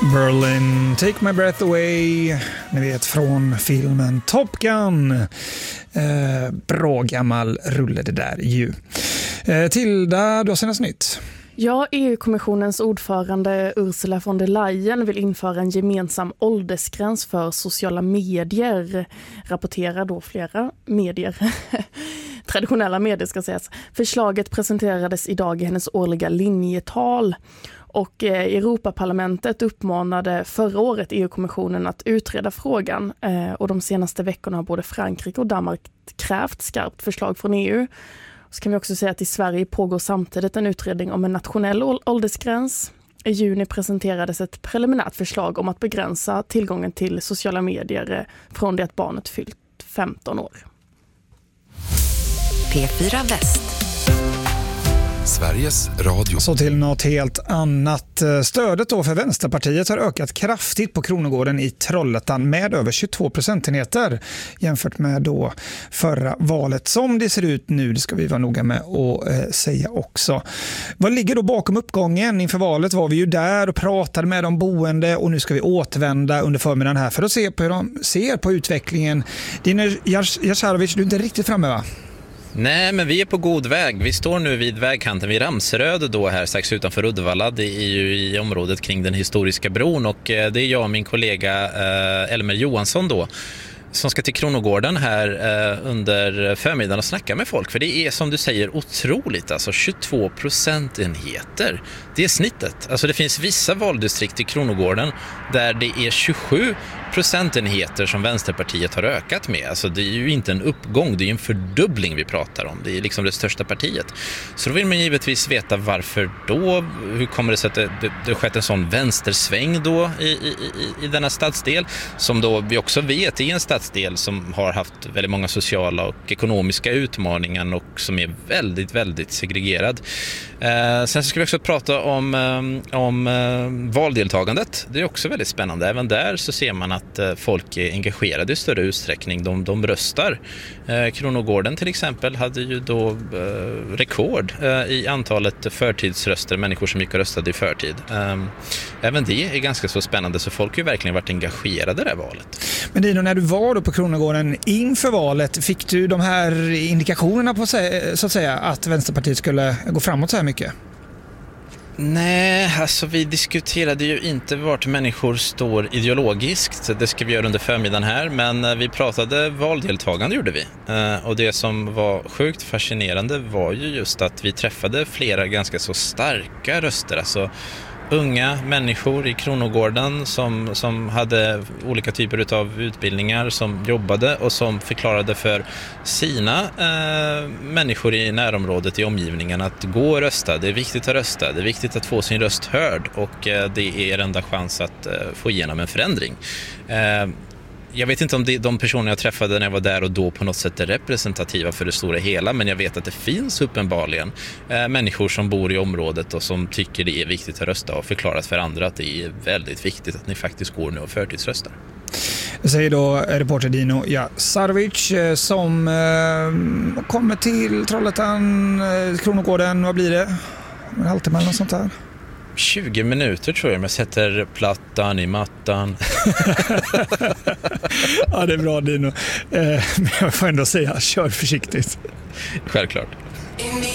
Berlin, Take My Breath Away, ni vet från filmen Top Gun. Bra gammal rulle det där ju. Tilda, du har senast nytt. Ja, EU-kommissionens ordförande Ursula von der Leyen vill införa en gemensam åldersgräns för sociala medier, rapporterar då flera medier. Traditionella medier ska sägas. Förslaget presenterades idag i hennes årliga linjetal. Och Europaparlamentet uppmanade förra året EU-kommissionen att utreda frågan. Och de senaste veckorna har både Frankrike och Danmark krävt skarpt förslag från EU. Så kan vi också säga att i Sverige pågår samtidigt en utredning om en nationell åldersgräns. I juni presenterades ett preliminärt förslag om att begränsa tillgången till sociala medier från det att barnet fyllt 15 år. P4 Väst. Sveriges Radio. Så till något helt annat. Stödet då för Vänsterpartiet har ökat kraftigt på Kronogården i Trollhättan med över 22 procentenheter jämfört med då förra valet. Som det ser ut nu, det ska vi vara noga med att säga också. Vad ligger då bakom uppgången? Inför valet var vi ju där och pratade med de boende och nu ska vi återvända under förmiddagen här för att se på hur de ser på utvecklingen. Dino Jasarovic, du är inte riktigt framme, va? Nej, men vi är på god väg. Vi står nu vid vägkanten vid Ramseröd då här strax utanför Uddevalla. Det är ju i området kring den historiska bron och det är jag och min kollega Elmer Johansson då som ska till Kronogården här under förmiddagen och snacka med folk. För det är som du säger otroligt, alltså 22 procentenheter. Det är snittet. Alltså det finns vissa valdistrikt i Kronogården där det är 27 procentenheter som Vänsterpartiet har ökat med. Alltså det är ju inte en uppgång, det är en fördubbling vi pratar om. Det är liksom det största partiet. Så då vill man givetvis veta varför då. Hur kommer det sig att det skett en sån vänstersväng då i denna stadsdel som då vi också vet är en stadsdel som har haft väldigt många sociala och ekonomiska utmaningar och som är väldigt, väldigt segregerad. Sen ska vi också prata om valdeltagandet. Det är också väldigt spännande. Även där så ser man att folk är engagerade i större utsträckning. De röstar. Kronogården till exempel hade ju då rekord i antalet förtidsröster, människor som gick och röstade i förtid. Även det är ganska så spännande, så folk har ju verkligen varit engagerade i det här valet. Men Dino, när du var då på Kronogården inför valet, fick du de här indikationerna på så att säga att Vänsterpartiet skulle gå framåt så här mycket? Nej, alltså vi diskuterade ju inte vart människor står ideologiskt. Det ska vi göra under förmiddagen här. Men vi pratade valdeltagande, gjorde vi. Och det som var sjukt fascinerande var ju just att vi träffade flera ganska så starka röster. Alltså unga människor i Kronogården som hade olika typer av utbildningar, som jobbade och som förklarade för sina människor i närområdet, i omgivningen, att gå och rösta. Det är viktigt att rösta, det är viktigt att få sin röst hörd och det är enda chans att få igenom en förändring. Jag vet inte om de personer jag träffade när jag var där och då på något sätt är representativa för det stora hela, men jag vet att det finns uppenbarligen människor som bor i området och som tycker det är viktigt att rösta och förklarat för andra att det är väldigt viktigt att ni faktiskt går nu och förtidsröstar. Det säger då reporter Dino Jasarovic som kommer till Trollhättan, Kronogården. Vad blir det? En halvtimme eller något sånt där? 20 minuter tror jag, men jag sätter plattan i mattan. Ja, det är bra Dino. Men jag får ändå säga, kör försiktigt. Självklart.